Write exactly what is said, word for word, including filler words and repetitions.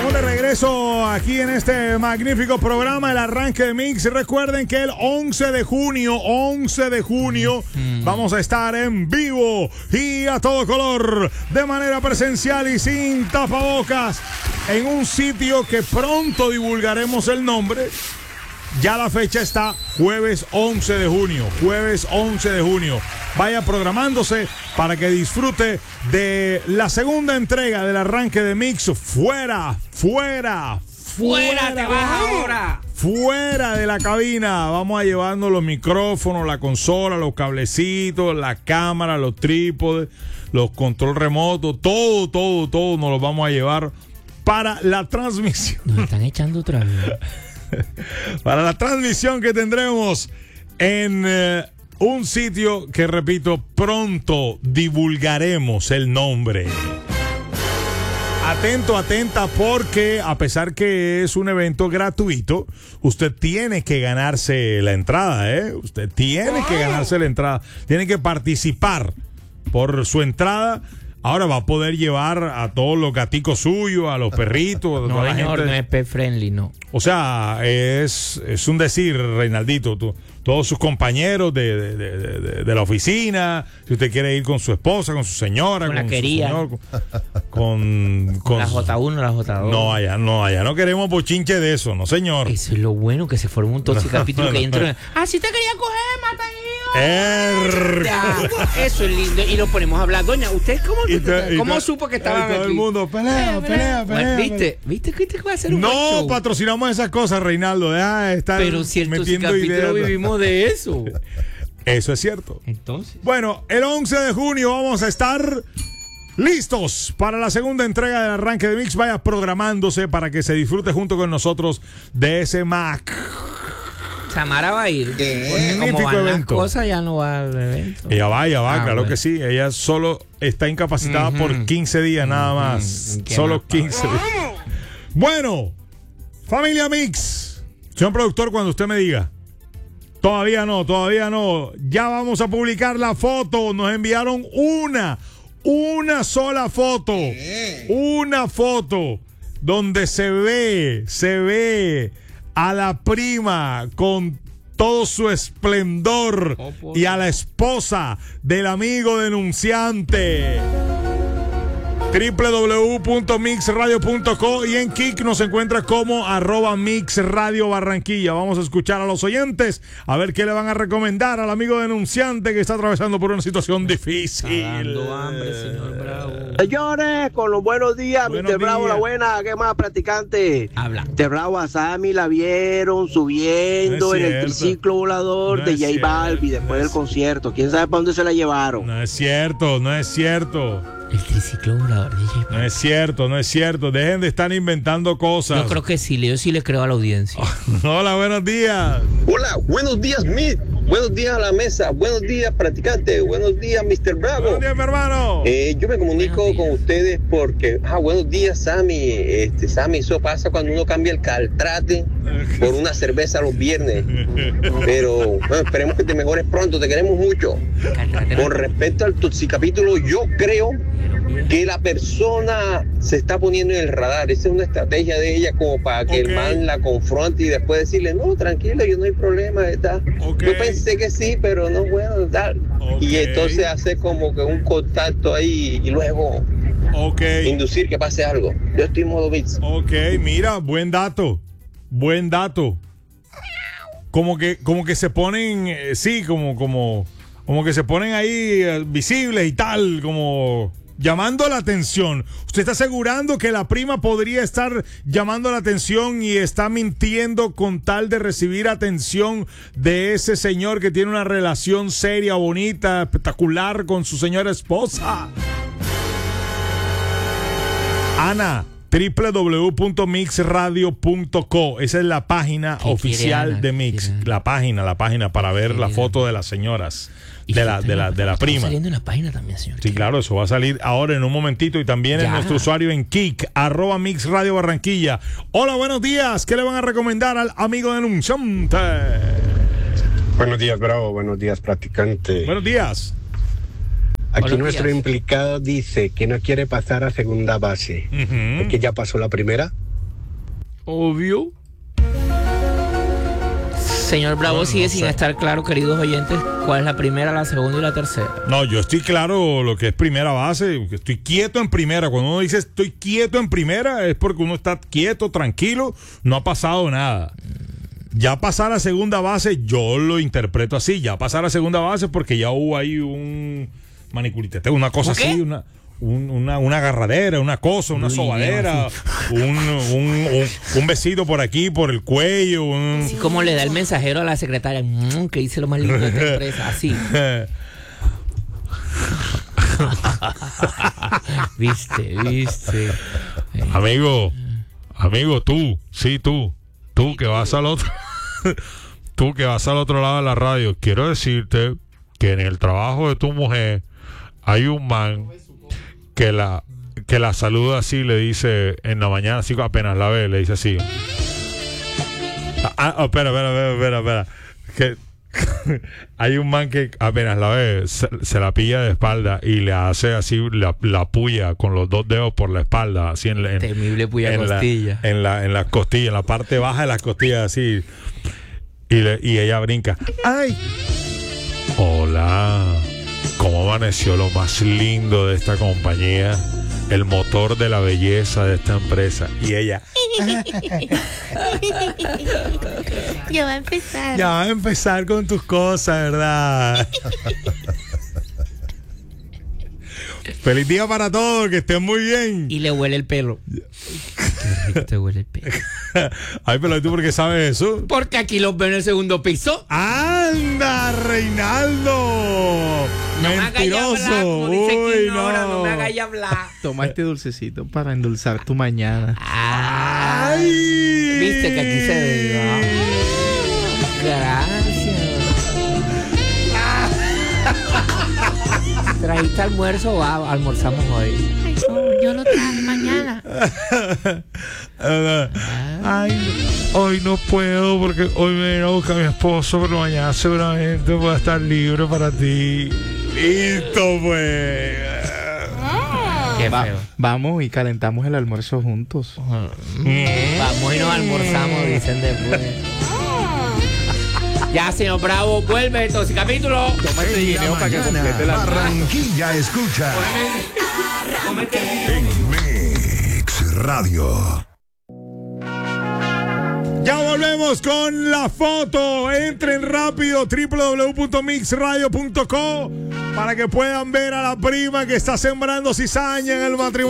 Estamos de regreso aquí en este magnífico programa, el arranque de Mix. Recuerden que el once de junio, once de junio, mm. vamos a estar en vivo y a todo color, de manera presencial y sin tapabocas, en un sitio que pronto divulgaremos el nombre. Ya la fecha está jueves once de junio, jueves once de junio. Vaya programándose para que disfrute de la segunda entrega del arranque de Mix. Fuera, fuera, fuera, te vas ahora. Fuera de la cabina. Vamos a llevarnos los micrófonos, la consola, los cablecitos, la cámara, los trípodes, los control remotos, todo, todo, todo nos los vamos a llevar para la transmisión. Nos están echando otra vez. Para la transmisión que tendremos en eh, un sitio que, repito, pronto divulgaremos el nombre. Atento, atenta, porque a pesar que es un evento gratuito, usted tiene que ganarse la entrada, ¿eh? Usted tiene que ganarse la entrada, tiene que participar por su entrada. Ahora va a poder llevar a todos los gaticos suyos, a los perritos. A no, toda señor, la gente. No es pet friendly, no. O sea, es, es un decir, Reinaldito, tú, todos sus compañeros de, de, de, de, de la oficina, si usted quiere ir con su esposa, con su señora, con, con la su quería. señor, con, con, con la J uno, la J dos. No, allá no, allá no queremos bochinche de eso, no señor. Eso es lo bueno, que se forma un toxicapítulo no, no, que entra. No. Ah, si te quería coger, mata Er... Eso es lindo. Y lo ponemos a hablar. Doña, ¿usted cómo, te, cómo te, supo que estaban todo aquí? el mundo, pelea, pelea, pelea. pelea ¿Viste? ¿Viste que te va a hacer un No show? patrocinamos esas cosas, Reinaldo. Deja de estar Pero si el metiendo ideas. vivimos de eso. Eso es cierto. Entonces. Bueno, el once de junio vamos a estar listos para la segunda entrega del arranque de Mix. Vaya programándose para que se disfrute junto con nosotros de ese Mac. Samara va a ir. Porque como van las cosas, ya no va al evento. Ella va, ella va, ah, claro bueno. que sí. Ella solo está incapacitada uh-huh. por quince días nada más. Uh-huh. Solo quince días. Bueno, familia Mix. Señor productor, cuando usted me diga. Todavía no, todavía no. Ya vamos a publicar la foto. Nos enviaron una, una sola foto. Una foto donde se ve, se ve a la prima con todo su esplendor y a la esposa del amigo denunciante. doble u doble u doble u punto mix radio punto co y en Kik nos encuentra como arroba Mix Radio Barranquilla. Vamos a escuchar a los oyentes a ver qué le van a recomendar al amigo denunciante que está atravesando por una situación difícil. Está dando hambre, señor Bravo. Señores, con los buenos días, buenos mister Bravo, días. La buena, ¿qué más, practicante? Habla. mister Bravo, a Sammy la vieron subiendo no en cierto. el triciclo volador no de J Balbi después no del es... concierto. ¿Quién sabe para dónde se la llevaron? No es cierto, no es cierto. El triciclo volador de J Balbi. No es cierto, no es cierto. Dejen de estar inventando cosas. Yo creo que sí, yo sí le creo a la audiencia. Hola, buenos días. Hola, buenos días, Mitch. Buenos días a la mesa. Buenos días, practicante. Buenos días, mister Bravo. Buenos días, mi hermano. Eh, yo me comunico con ustedes porque... Ah, buenos días, Sammy. Este, Sammy, eso pasa cuando uno cambia el caltrate por una cerveza los viernes. Pero, bueno, esperemos que te mejores pronto. Te queremos mucho. Con respecto al toxicapítulo, yo creo que la persona se está poniendo en el radar. Esa es una estrategia de ella como para que okay. el man la confronte y después decirle, no, tranquila, yo no hay problema, está. Okay. Yo pensé que sí, pero no, bueno, tal. Okay. Y entonces hace como que un contacto ahí y luego okay. inducir que pase algo. Yo estoy en modo bits. Ok, mira, buen dato, buen dato. Como que, como que se ponen, eh, sí, como, como, como que se ponen ahí eh, visibles y tal, como... llamando la atención. Usted está asegurando que la prima podría estar llamando la atención y está mintiendo con tal de recibir atención de ese señor que tiene una relación seria, bonita, espectacular con su señora esposa. Ana, doble u doble u doble u punto mix radio punto co. Esa es la página oficial Ana, de Mix. La página, la página para ver la foto de las señoras. De la, de la, de la prima. Está saliendo en la página también, señor. Sí, claro, eso va a salir ahora en un momentito y también ya. En nuestro usuario en Kik, arroba Mix Radio Barranquilla. Hola, buenos días. ¿Qué le van a recomendar al amigo denunciante? Buenos días, Bravo. Buenos días, practicante. Buenos días. Aquí buenos nuestro días. implicado dice que no quiere pasar a segunda base. Uh-huh. Porque ya pasó la primera. Obvio. Señor Bravo, bueno, sigue no sin sé. estar claro, queridos oyentes, cuál es la primera, la segunda y la tercera. No, yo estoy claro lo que es primera base. Estoy quieto en primera. Cuando uno dice estoy quieto en primera, es porque uno está quieto, tranquilo, no ha pasado nada. Ya pasar a segunda base, yo lo interpreto así. Ya pasar a segunda base porque ya hubo ahí un maniculitete, una cosa así, una... Un, una, una agarradera, una cosa, una Uy, sobadera, un, un, un, un besito por aquí, por el cuello. Un... Así como le da el mensajero a la secretaria, mmm, que dice lo más lindo de esta empresa, así. Viste, viste. Amigo, amigo, tú, sí, tú, tú que vas al otro, tú que vas al otro lado de la radio, quiero decirte que en el trabajo de tu mujer hay un man que la que la saluda así, le dice en la mañana, así apenas la ve, le dice así. Ah, oh, espera, espera, espera, espera, que hay un man que apenas la ve, se, se la pilla de espalda y le hace así, la, la puya con los dos dedos por la espalda, así en, en temible puya en costilla. La, en la en las costillas, en la parte baja de las costillas, así. Y, le, y ella brinca. ¡Ay! Hola. ¿Cómo amaneció lo más lindo de esta compañía? El motor de la belleza de esta empresa. Y ella... Ya va a empezar. Ya va a empezar con tus cosas, ¿verdad? Feliz día para todos, que estén muy bien. Y le huele el pelo. Qué rico te huele el pelo. Ay, pero ¿tú por qué sabes eso? Porque aquí los veo en el segundo piso. ¡Anda, Reinaldo! No Mentiroso. Me hablar, como dice Uy, Quinora, no. no me hagas hablar. Toma este dulcecito para endulzar tu mañana. Ay. Viste que aquí se ve, ¿no? Gracias. ¿Trajiste almuerzo o ah, almorzamos hoy? Ay, no, yo lo traje mañana. Ay, hoy no puedo porque hoy me viene a buscar a mi esposo, pero mañana seguramente voy a estar libre para ti. Listo, pues. Qué Va, feo. vamos y calentamos el almuerzo juntos. Mm. Vamos y nos almorzamos, dicen después. Ya, señor Bravo, vuelve entonces, capítulo. Toma este dinero para que complete la Barranquilla escucha en Mix Radio. Ya volvemos con la foto. Entren rápido, doble u doble u doble u punto mix radio punto co, para que puedan ver a la prima que está sembrando cizaña en el matrimonio.